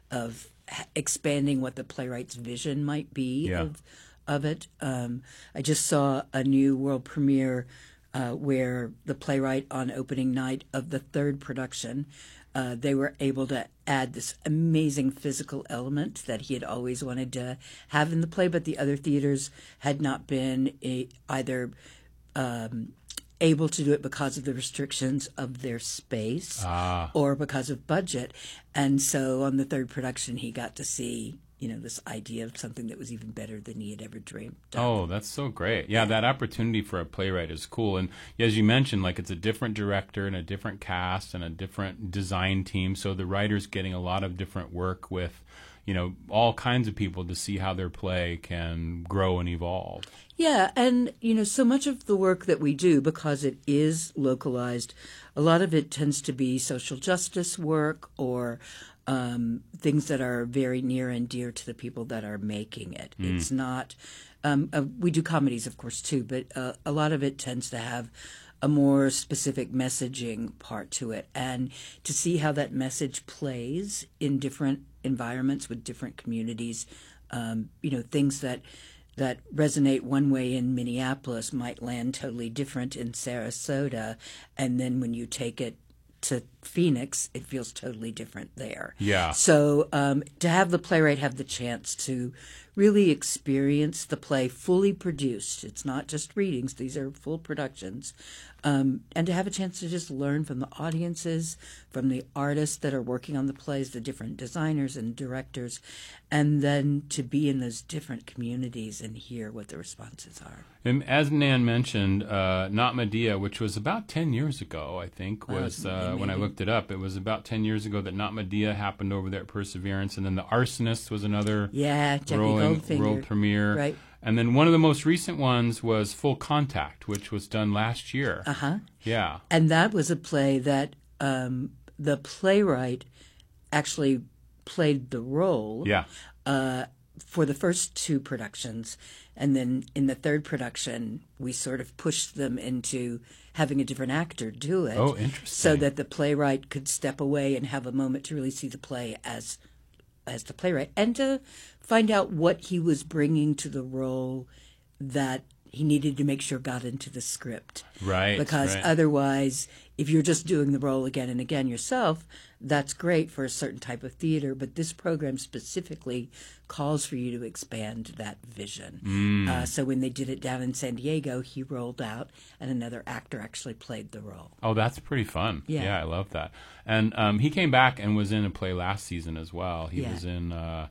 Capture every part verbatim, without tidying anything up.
of expanding what the playwright's vision might be Yeah. of of it. Um, I just saw a new world premiere uh, where the playwright on opening night of the third production, uh, they were able to add this amazing physical element that he had always wanted to have in the play, but the other theaters had not been a, either um, able to do it because of the restrictions of their space Ah. or because of budget. And so on the third production, he got to see, you know, this idea of something that was even better than he had ever dreamed of. Oh, that's so great. Yeah, that opportunity for a playwright is cool. And as you mentioned, like it's a different director and a different cast and a different design team. So the writer's getting a lot of different work with, you know, all kinds of people to see how their play can grow and evolve. Yeah, and, you know, so much of the work that we do, because it is localized, a lot of it tends to be social justice work or um, things that are very near and dear to the people that are making it. Mm. It's not um, – uh, we do comedies, of course, too, but uh, a lot of it tends to have a more specific messaging part to it. And to see how that message plays in different environments with different communities, um, you know, things that – that resonate one way in Minneapolis might land totally different in Sarasota, and then when you take it to Phoenix, it feels totally different there. Yeah. So um, to have the playwright have the chance to really experience the play fully produced, it's not just readings, these are full productions, um, and to have a chance to just learn from the audiences, from the artists that are working on the plays, the different designers and directors, and then to be in those different communities and hear what the responses are. And as Nan mentioned, uh, Not Medea, which was about ten years ago, I think, was uh, when I looked it up. It was about ten years ago that Not Medea happened over there at Perseverance, and then The Arsonist was another yeah, Jackie rolling Goldfinger. world premiere. Right. And then one of the most recent ones was Full Contact, which was done last year. Uh-huh. Yeah. And that was a play that um, the playwright actually played the role Yeah. uh, for the first two productions. And then in the third production, we sort of pushed them into having a different actor do it. Oh, interesting. So that the playwright could step away and have a moment to really see the play as as the playwright and to find out what he was bringing to the role that he needed to make sure got into the script. Right. Because right. otherwise, if you're just doing the role again and again yourself, that's great for a certain type of theater. But this program specifically calls for you to expand that vision. Mm. Uh, so when they did it down in San Diego, he rolled out and another actor actually played the role. Oh, that's pretty fun. Yeah, yeah I love that. And um, he came back and was in a play last season as well. He yeah. was in uh,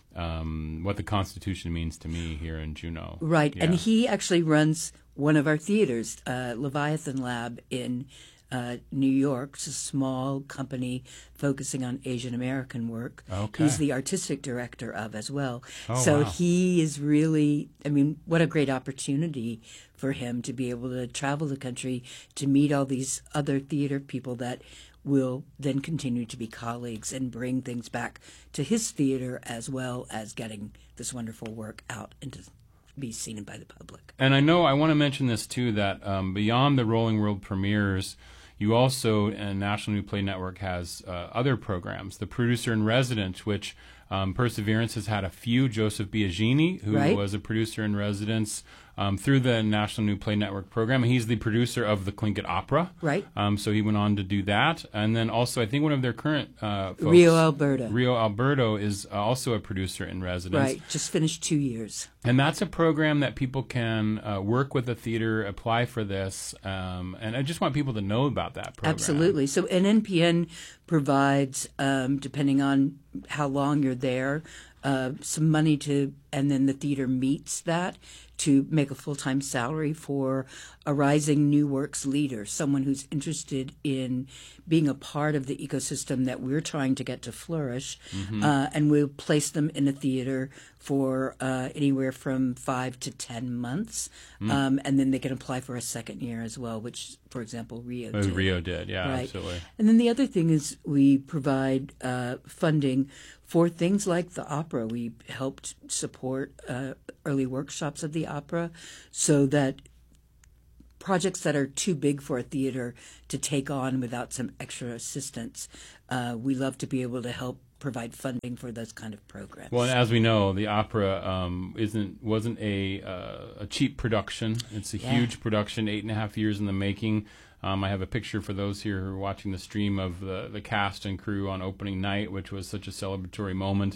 um, What the Constitution Means to Me here in Juneau. Right. Yeah. And he actually runs one of our theaters, uh, Leviathan Lab in uh, New York. It's a small company focusing on Asian American work. Okay. He's the artistic director of as well. Oh, so wow. he is really, I mean, what a great opportunity for him to be able to travel the country to meet all these other theater people that will then continue to be colleagues and bring things back to his theater as well as getting this wonderful work out and to be seen by the public. And I know I want to mention this too, that um, beyond the Rolling World premieres, you also, and National New Play Network has uh, other programs. The Producer in Residence, which um, Perseverance has had a few. Joseph Biagini, who right. was a producer in residence um, through the National New Play Network program. He's the producer of the Tlingit Opera. Right. Um, so he went on to do that. And then also, I think one of their current uh, folks, Rio Alberto. Rio Alberto is uh, also a producer in residence. Right. Just finished two years. And that's a program that people can uh, work with a theater, apply for this, um, and I just want people to know about that program. Absolutely. So an N P N provides, um, depending on how long you're there, uh, some money to, and then the theater meets that to make a full-time salary for a rising new works leader, someone who's interested in being a part of the ecosystem that we're trying to get to flourish. Mm-hmm. Uh, and we'll place them in a theater for uh, anywhere from five to ten months. Mm. Um, and then they can apply for a second year as well, which, for example, Rio oh, did. Rio did, yeah, right. absolutely. And then the other thing is we provide uh, funding for things like the opera. We helped support uh, early workshops of the opera so that projects that are too big for a theater to take on without some extra assistance, uh, we love to be able to help provide funding for those kind of programs. Well, and as we know, the opera um, isn't wasn't a uh, a cheap production. It's a Yeah. huge production, eight and a half years in the making. Um, I have a picture for those here who are watching the stream of the, the cast and crew on opening night, which was such a celebratory moment.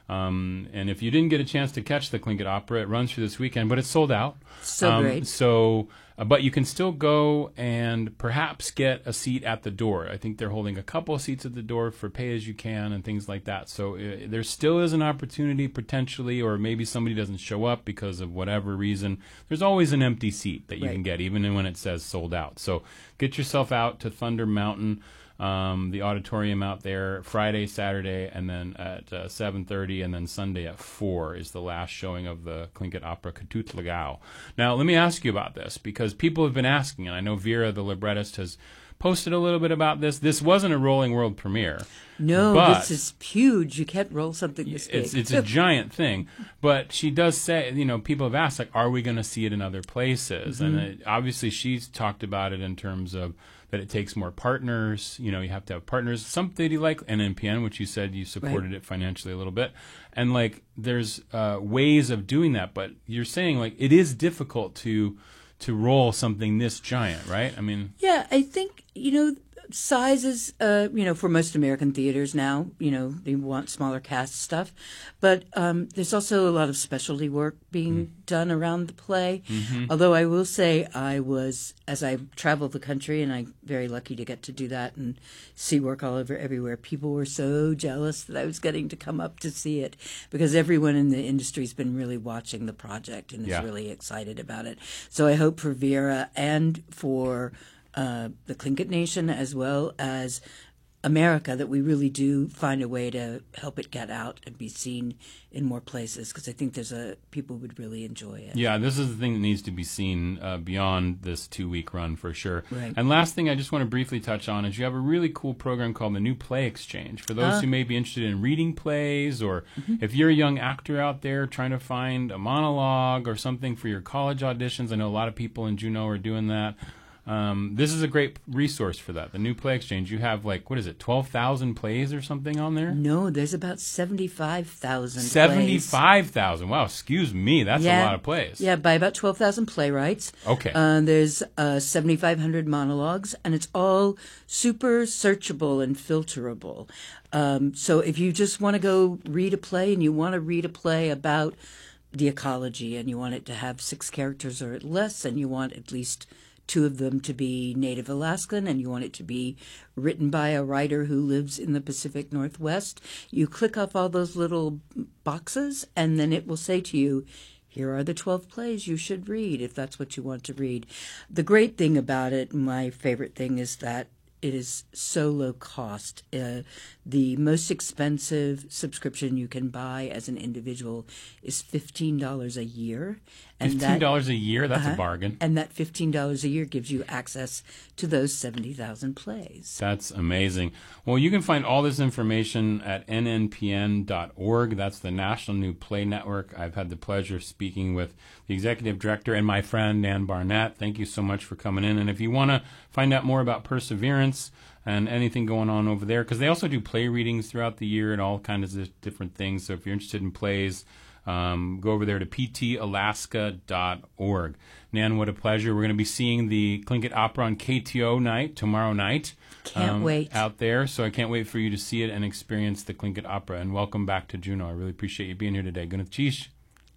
Um, and if you didn't get a chance to catch the Tlingit Opera, it runs through this weekend, but it's sold out. So um, great. So, uh, but you can still go and perhaps get a seat at the door. I think they're holding a couple of seats at the door for pay as you can and things like that. So uh, there still is an opportunity potentially, or maybe somebody doesn't show up because of whatever reason. There's always an empty seat that you Right. can get, even when it says sold out. So get yourself out to Thunder Mountain. Um, the auditorium out there Friday, Saturday, and then at uh, seven thirty, and then Sunday at four is the last showing of the Tlingit Opera Katut Lagao. Now, let me ask you about this, because people have been asking, and I know Vera, the librettist, has posted a little bit about this. This wasn't a Rolling World premiere. No, but this is huge. You can't roll something this big. It's, it's a giant thing. But she does say, you know, people have asked, like, are we going to see it in other places? Mm-hmm. And it, obviously she's talked about it in terms of that it takes more partners. You know, you have to have partners. Something you like N N P N, which you said you supported Right. it financially a little bit. And, like, there's uh, ways of doing that. But you're saying, like, it is difficult to to roll something this giant, right? I mean... Yeah, I think, you know, sizes, uh, you know, for most American theaters now, you know, they want smaller cast stuff. But um, there's also a lot of specialty work being mm. done around the play. Mm-hmm. Although I will say I was, as I traveled the country, and I'm very lucky to get to do that and see work all over everywhere, people were so jealous that I was getting to come up to see it, because everyone in the industry has been really watching the project and is yeah. really excited about it. So I hope for Vera and for Uh, the Tlingit Nation, as well as America, that we really do find a way to help it get out and be seen in more places, because I think there's a people would really enjoy it. Yeah, this is the thing that needs to be seen uh, beyond this two-week run for sure. Right. And last thing I just want to briefly touch on is you have a really cool program called the New Play Exchange. For those uh, who may be interested in reading plays, or mm-hmm. if you're a young actor out there trying to find a monologue or something for your college auditions, I know a lot of people in Juneau are doing that. Um, this is a great resource for that. The New Play Exchange. You have, like, what is it, twelve thousand plays or something on there? No, there's about seventy-five thousand seventy-five thousand. Wow, excuse me. That's yeah, a lot of plays. Yeah, by about twelve thousand playwrights. Okay. Uh, there's uh, seventy-five hundred monologues, and it's all super searchable and filterable. Um, so if you just want to go read a play, and you want to read a play about the ecology, and you want it to have six characters or less, and you want at least two of them to be Native Alaskan, and you want it to be written by a writer who lives in the Pacific Northwest, you click off all those little boxes, and then it will say to you, here are the twelve plays you should read if that's what you want to read. The great thing about it, my favorite thing, is that it is so low cost. Uh, the most expensive subscription you can buy as an individual is fifteen dollars a year. And fifteen dollars that, a year? That's uh-huh, a bargain. And that fifteen dollars a year gives you access to those seventy thousand plays. That's amazing. Well, you can find all this information at N N P N dot org. That's the National New Play Network. I've had the pleasure of speaking with the executive director and my friend, Nan Barnett. Thank you so much for coming in. And if you want to find out more about Perseverance and anything going on over there, because they also do play readings throughout the year and all kinds of different things. So if you're interested in plays, um, go over there to P T Alaska dot org. Nan, what a pleasure. We're going to be seeing the Tlingit Opera on K T O night tomorrow night. Can't um, wait. Out there. So I can't wait for you to see it and experience the Tlingit Opera. And welcome back to Juneau. I really appreciate you being here today. Gunath Chish.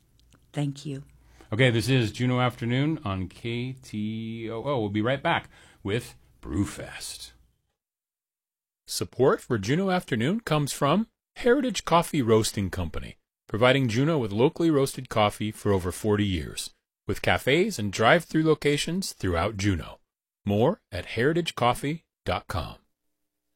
Thank you. Okay, this is Juneau Afternoon on K T O O. We'll be right back with Brewfest. Support for Juneau Afternoon comes from Heritage Coffee Roasting Company, providing Juneau with locally roasted coffee for over forty years, with cafes and drive-through locations throughout Juneau. More at heritage coffee dot com.